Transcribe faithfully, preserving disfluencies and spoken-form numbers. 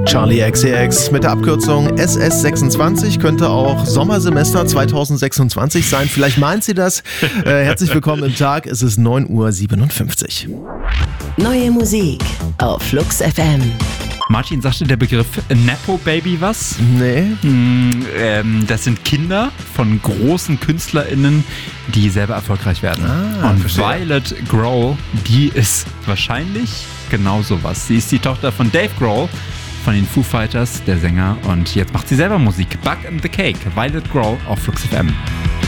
Charlie X C X mit der Abkürzung S S sechsundzwanzig, könnte auch Sommersemester zweitausendsechsundzwanzig sein. Vielleicht meint sie das. Äh, herzlich willkommen im Tag, es ist neun Uhr siebenundfünfzig. Neue Musik auf Flux F M. Martin, sagte der Begriff Nepo Baby was? Nee. Hm, ähm, das sind Kinder von großen KünstlerInnen, die selber erfolgreich werden. Ah, Und verstehe. Violet Grohl, die ist wahrscheinlich genau sowas. Sie ist die Tochter von Dave Grohl, von den Foo Fighters, der Sänger. Und jetzt macht sie selber Musik. Bug in the Cake, Violet Grohl auf Flux F M.